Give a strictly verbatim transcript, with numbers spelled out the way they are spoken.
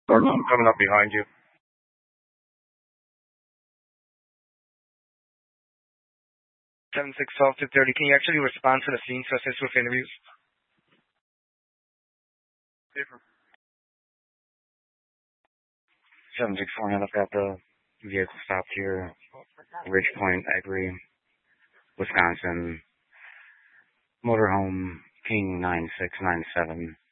I'm coming up behind you. Seven six twelve two thirty. Can you actually respond to the scene to assist with interviews? Seven six four. I've got the vehicle stopped here, Ridge Point, Agri, Wisconsin. Motorhome King nine six nine seven.